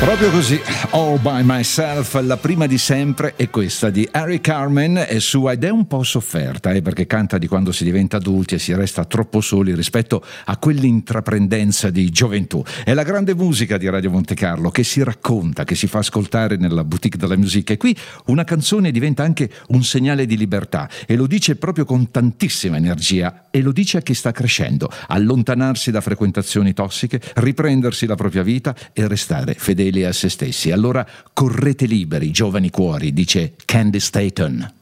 Proprio così, All By Myself, la prima di sempre è questa di Harry Carmen, è sua ed è un po' sofferta, perché canta di quando si diventa adulti e si resta troppo soli rispetto a quell'intraprendenza di gioventù. È la grande musica di Radio Monte Carlo che si racconta, che si fa ascoltare nella boutique della musica, e qui una canzone diventa anche un segnale di libertà e lo dice proprio con tantissima energia, e lo dice a chi sta crescendo: allontanarsi da frequentazioni tossiche, riprendersi la propria vita e restare fedeli a se stessi. Allora correte liberi, giovani cuori, dice Candy Staton.